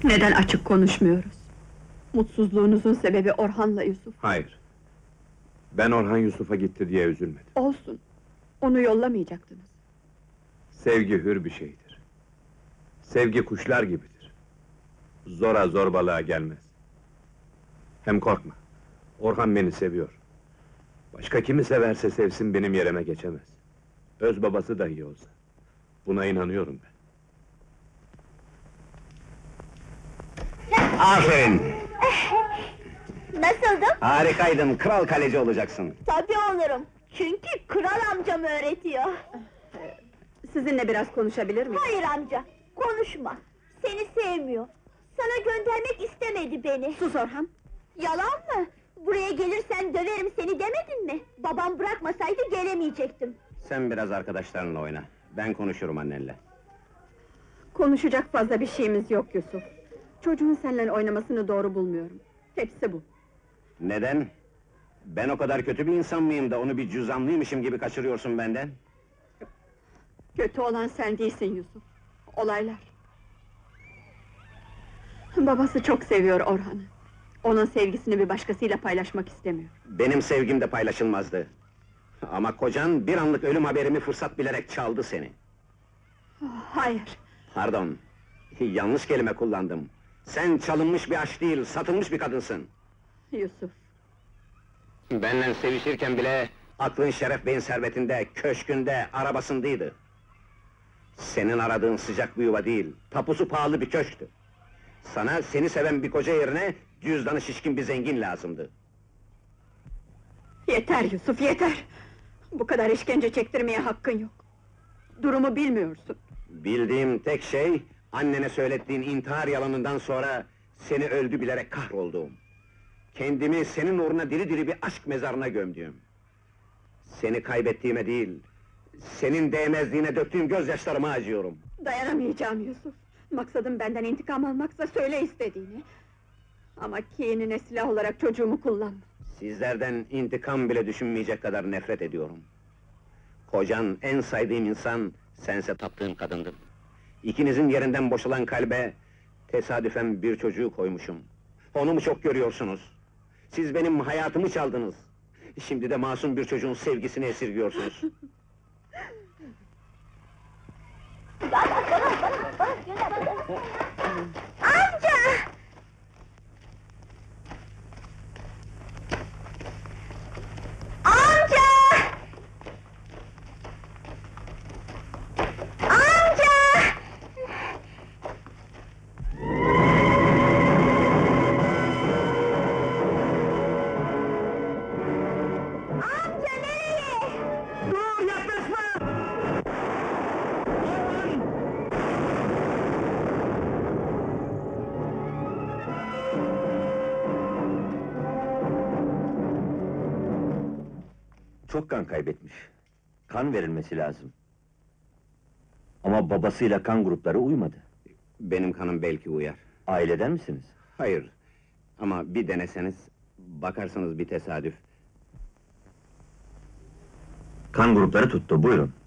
Neden açık konuşmuyoruz? Mutsuzluğunuzun sebebi Orhan'la Yusuf. Hayır. Ben Orhan Yusuf'a gitti diye üzülmedim. Olsun, onu yollamayacaktınız. Sevgi hür bir şeydir. Sevgi kuşlar gibidir. Zora zorbalığa gelmez. Hem korkma, Orhan beni seviyor. Başka kimi severse sevsin benim yerime geçemez. Öz babası dahi olsa. Buna inanıyorum ben. Aferin! Nasıldım? Harikaydın, kral kaleci olacaksın. Tabii olurum. Çünkü kral amcam öğretiyor. Sizinle biraz konuşabilir miyim? Hayır amca, konuşma. Seni sevmiyor. Sana göndermek istemedi beni. Sus Orhan! Yalan mı? Buraya gelirsen döverim seni demedin mi? Babam bırakmasaydı gelemeyecektim. Sen biraz arkadaşlarınla oyna. Ben konuşurum annenle. Konuşacak fazla bir şeyimiz yok Yusuf. Çocuğun seninle oynamasını doğru bulmuyorum. Hepsi bu. Neden? Ben o kadar kötü bir insan mıyım da onu bir cüzamlıymışım gibi kaçırıyorsun benden? Kötü olan sen değilsin Yusuf. Olaylar. Babası çok seviyor Orhan'ı. Onun sevgisini bir başkasıyla paylaşmak istemiyor. Benim sevgim de paylaşılmazdı. Ama kocan bir anlık ölüm haberimi fırsat bilerek çaldı seni. Hayır, Pardon, yanlış kelime kullandım. Sen çalınmış bir aşk değil, satılmış bir kadınsın. Yusuf. Benle sevişirken bile aklın Şeref Bey'in servetinde, köşkünde, arabasındaydı. Senin aradığın sıcak bir yuva değil, tapusu pahalı bir köşktü. Sana seni seven bir koca yerine cüzdanı şişkin bir zengin lazımdı. Yeter Yusuf, yeter! Bu kadar işkence çektirmeye hakkın yok. Durumu bilmiyorsun. Bildiğim tek şey, annene söylettiğin intihar yalanından sonra seni öldü bilerek kahrolduğum. Kendimi senin uğruna diri diri bir aşk mezarına gömdüğüm. Seni kaybettiğime değil, senin değmezliğine döktüğüm gözyaşlarıma acıyorum. Dayanamayacağım Yusuf. Maksadım benden intikam almaksa söyle istediğini. Ama kinine silah olarak çocuğumu kullanma. Sizlerden intikam bile düşünmeyecek kadar nefret ediyorum. Kocan, en saydığım insan, sense taptığım kadındın. İkinizin yerinden boşalan kalbe, tesadüfen bir çocuğu koymuşum. Onu mu çok görüyorsunuz? Siz benim hayatımı çaldınız. Şimdi de masum bir çocuğun sevgisini esirgiyorsunuz. Amca! Amca! Amca! Amca nereye? Dur, yaklaşma! Çok kan kaybetmiş. Kan verilmesi lazım. Ama babasıyla kan grupları uymadı. Benim kanım belki uyar. Aileden misiniz? Hayır. Ama bir deneseniz, bakarsanız bir tesadüf. Kan grupları tuttu, buyurun.